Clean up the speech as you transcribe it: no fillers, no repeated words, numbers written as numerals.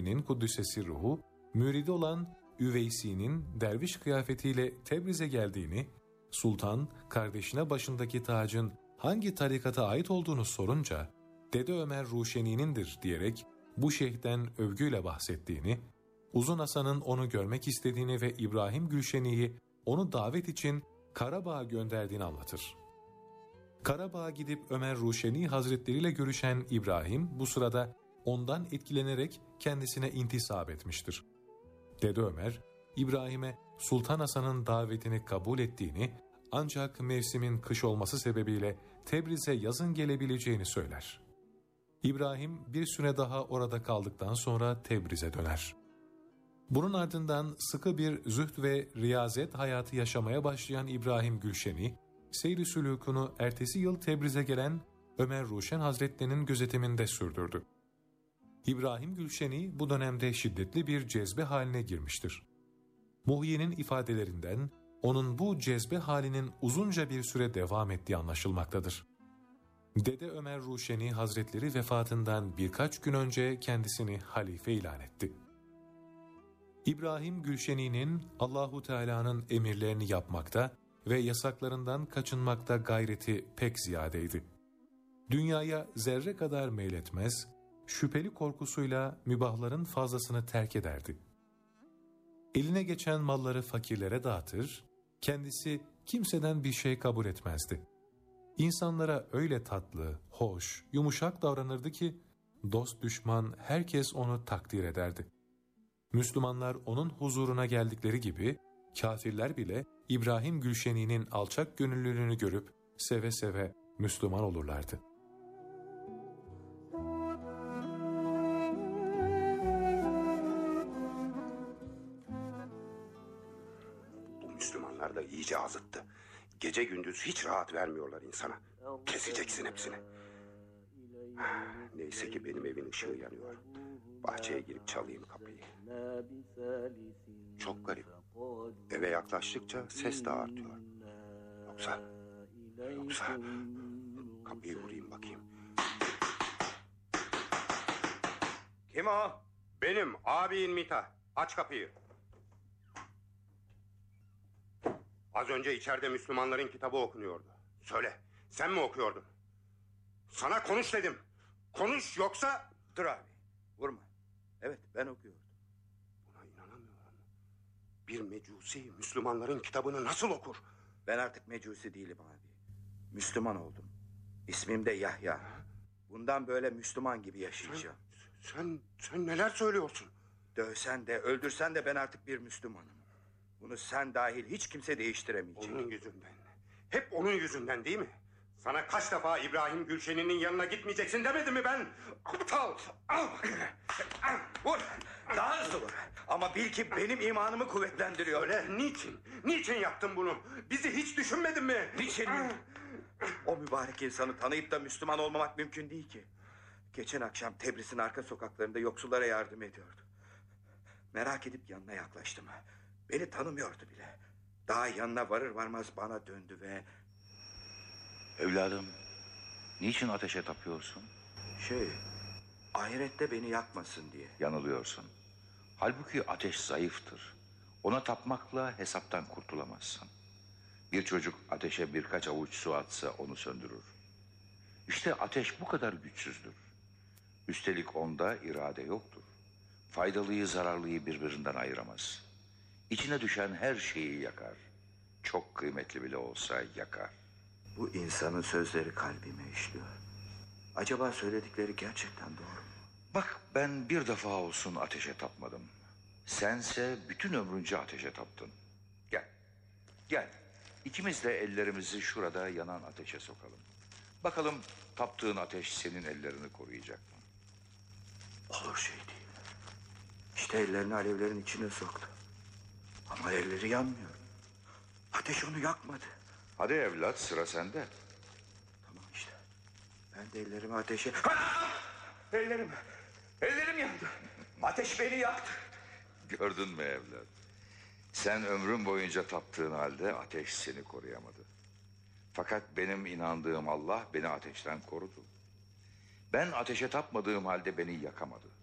Sahibinin Kuddüs'esi ruhu, müridi olan Üveysi'nin derviş kıyafetiyle Tebriz'e geldiğini, sultan kardeşine başındaki tacın hangi tarikata ait olduğunu sorunca, Dede Ömer Ruşeni'nindir diyerek bu şeyhten övgüyle bahsettiğini, Uzun Hasan'ın onu görmek istediğini ve İbrahim Gülşeni'yi onu davet için Karabağ'a gönderdiğini anlatır. Karabağ'a gidip Ömer Ruşeni Hazretleri ile görüşen İbrahim bu sırada ondan etkilenerek kendisine intisap etmiştir. Dede Ömer, İbrahim'e Sultan Hasan'ın davetini kabul ettiğini ancak mevsimin kış olması sebebiyle Tebriz'e yazın gelebileceğini söyler. İbrahim bir süre daha orada kaldıktan sonra Tebriz'e döner. Bunun ardından sıkı bir zühd ve riyazet hayatı yaşamaya başlayan İbrahim Gülşeni, seyri sülûkunu ertesi yıl Tebriz'e gelen Ömer Ruşen Hazretleri'nin gözetiminde sürdürdü. İbrahim Gülşeni bu dönemde şiddetli bir cezbe haline girmiştir. Muhyi'nin ifadelerinden onun bu cezbe halinin uzunca bir süre devam ettiği anlaşılmaktadır. Dede Ömer Ruşeni Hazretleri vefatından birkaç gün önce kendisini halife ilan etti. İbrahim Gülşeni'nin Allahu Teala'nın emirlerini yapmakta ve yasaklarından kaçınmakta gayreti pek ziyadeydi. Dünyaya zerre kadar meyletmez, şüpheli korkusuyla mübahların fazlasını terk ederdi. Eline geçen malları fakirlere dağıtır, kendisi kimseden bir şey kabul etmezdi. İnsanlara öyle tatlı, hoş, yumuşak davranırdı ki dost düşman herkes onu takdir ederdi. Müslümanlar onun huzuruna geldikleri gibi kafirler bile İbrahim Gülşeni'nin alçak gönüllülüğünü görüp seve seve Müslüman olurlardı. Bu Müslümanlar da iyice azıttı. Gece gündüz hiç rahat vermiyorlar insana. Keseceksin hepsini. Neyse ki benim evin ışığı yanıyor. Bahçeye girip çalayım kapıyı. Çok garip. Eve yaklaştıkça ses de artıyor. Yoksa kapıyı vurayım bakayım. Kim o? Benim abin Mita. Aç kapıyı. Az önce içeride Müslümanların kitabı okunuyordu. Söyle, sen mi okuyordun? Sana konuş dedim. Konuş yoksa... Dur abi, vurma. Evet, ben okuyordum. Buna inanamıyorum. Bir mecusi Müslümanların kitabını nasıl okur? Ben artık mecusi değilim abi. Müslüman oldum. İsmim de Yahya. Bundan böyle Müslüman gibi yaşayacağım. Sen neler söylüyorsun? Dövsen de öldürsen de ben artık bir Müslümanım. Bunu sen dahil hiç kimse değiştiremeyecek. Onun yüzünden. Hep onun yüzünden değil mi? Sana kaç defa İbrahim Gülşeni'nin yanına gitmeyeceksin demedim mi ben? Aptal! Al! Vur! Daha hızlı vur! Ama bil ki benim imanımı kuvvetlendiriyor. Öyle, niçin? Niçin yaptın bunu? Bizi hiç düşünmedin mi? Niçin mi? O mübarek insanı tanıyıp da Müslüman olmamak mümkün değil ki. Geçen akşam Tebriz'in arka sokaklarında yoksullara yardım ediyordu. Merak edip yanına yaklaştım. Beni tanımıyordu bile. Daha yanına varır varmaz bana döndü ve... Evladım, niçin ateşe tapıyorsun? Ahirette beni yakmasın diye. Yanılıyorsun. Halbuki ateş zayıftır. Ona tapmakla hesaptan kurtulamazsın. Bir çocuk ateşe birkaç avuç su atsa onu söndürür. İşte ateş bu kadar güçsüzdür. Üstelik onda irade yoktur. Faydalıyı zararlıyı birbirinden ayıramaz. İçine düşen her şeyi yakar. Çok kıymetli bile olsa yakar. Bu insanın sözleri kalbime işliyor. Acaba söyledikleri gerçekten doğru mu? Bak, ben bir defa olsun ateşe tapmadım. Sense bütün ömrünce ateşe taptın. Gel. İkimiz de ellerimizi şurada yanan ateşe sokalım. Bakalım taptığın ateş senin ellerini koruyacak mı? Olur şey değil. İşte ellerini alevlerin içine soktu. Ama elleri yanmıyor. Ateş onu yakmadı. Hadi evlat, sıra sende. Tamam işte. Ben de ellerimi ateşe... Ellerim yandı. Ateş beni yaktı. Gördün mü evlat? Sen ömrün boyunca taptığın halde ateş seni koruyamadı. Fakat benim inandığım Allah beni ateşten korudu. Ben ateşe tapmadığım halde beni yakamadı.